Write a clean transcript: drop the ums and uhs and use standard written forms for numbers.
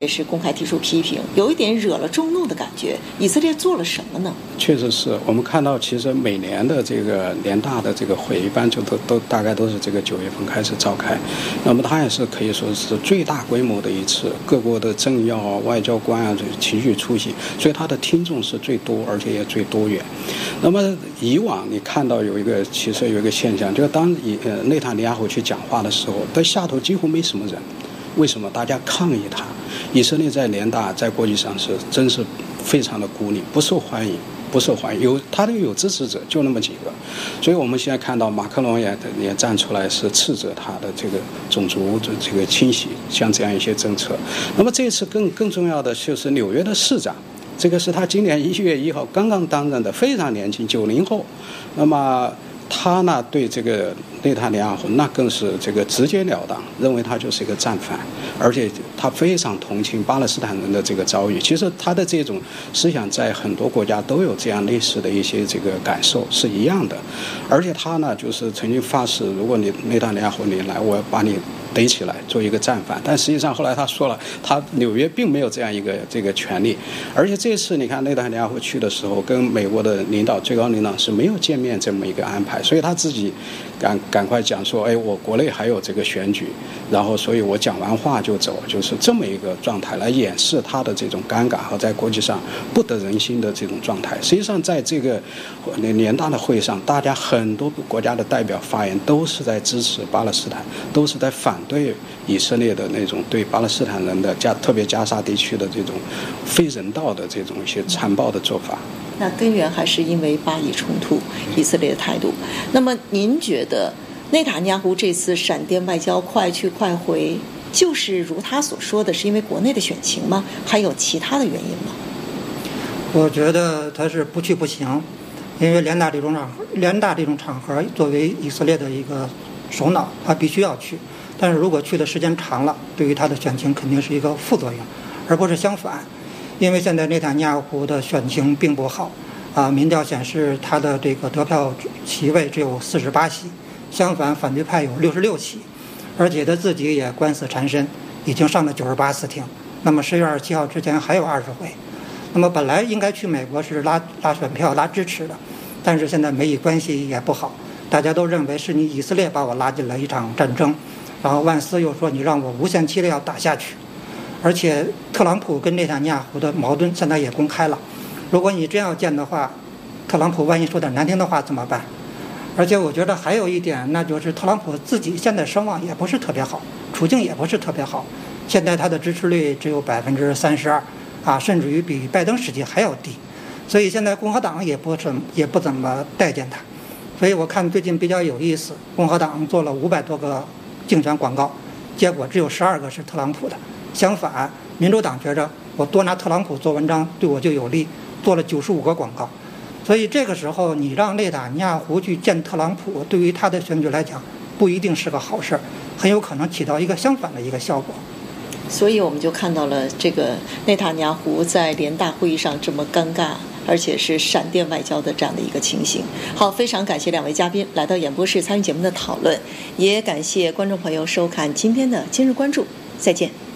也是公开提出批评，有一点惹了众怒的感觉。以色列做了什么呢？ 确实是我们看到，其实每年的这个联大的这个会一般就都大概都是这个9月份开始召开，那么它也是可以说是最大规模的一次，各国的政要啊、外交官啊齐聚出席，所以它的听众是最多，而且也最多元。那么以往你看到其实有一个现象，就是当内塔尼亚胡去讲话的时候，在下头几乎没什么人。为什么大家抗议他？以色列在联大在国际上是真是非常的孤立，不受欢迎。他有支持者，就那么几个，所以我们现在看到马克龙也站出来是斥责他的这个种族这个清洗，像这样一些政策。那么这次更重要的就是纽约的市长，这个是他今年1月1号刚刚担任的，非常年轻，90后。那么他呢对这个内塔尼亚胡那更是这个直截了当，认为他就是一个战犯，而且他非常同情巴勒斯坦人的这个遭遇。其实他的这种思想在很多国家都有这样类似的一些这个感受是一样的。而且他呢就是曾经发誓，如果你内塔尼亚胡你来，我要把你逮起来做一个战犯。但实际上后来他说了，他纽约并没有这样一个这个权利。而且这次你看内塔尼亚胡去的时候，跟美国的最高领导是没有见面这么一个安排，所以他自己赶快讲说，我国内还有这个选举，然后所以我讲完话就走，就是这么一个状态来掩饰他的这种尴尬和在国际上不得人心的这种状态。实际上在这个联大的会上，大家很多国家的代表发言都是在支持巴勒斯坦，都是在反对以色列的那种对巴勒斯坦人的特别加沙地区的这种非人道的这种一些残暴的做法。 那根源还是因为巴以冲突，以色列的态度。那么您觉得内塔尼亚胡这次闪电外交快去快回，就是如他所说的是因为国内的选情吗？还有其他的原因吗？ 我觉得他是不去不行，因为联大这种场合作为以色列的一个首脑，他必须要去。但是如果去的时间长了，对于他的选情肯定是一个副作用，而不是相反。因为现在内塔尼亚胡的选情并不好，民调显示他的这个得票席位只有48席，相反反对派有66席，而且他自己也官司缠身，已经上了98次庭。那么10月27号之前还有20回。那么本来应该去美国是拉选票、拉支持的，但是现在美以关系也不好，大家都认为是你以色列把我拉进了一场战争，然后万斯又说你让我无限期的要打下去。而且特朗普跟内塔尼亚胡的矛盾现在也公开了，如果你真要见的话，特朗普万一说点难听的话怎么办？而且我觉得还有一点，那就是特朗普自己现在声望也不是特别好，处境也不是特别好，现在他的支持率只有32%，甚至于比拜登时期还要低，所以现在共和党也不怎么待见他。所以我看最近比较有意思，共和党做了500多个竞选广告，结果只有12个是特朗普的。相反，民主党觉着我多拿特朗普做文章对我就有利，做了95个广告。所以这个时候你让内塔尼亚胡去见特朗普，对于他的选举来讲不一定是个好事，很有可能起到一个相反的一个效果。 所以我们就看到了这个内塔尼亚胡在联大会议上这么尴尬，而且是闪电外交的这样的一个情形。好，非常感谢2位嘉宾来到演播室参与节目的讨论，也感谢观众朋友收看今天的今日关注，再见。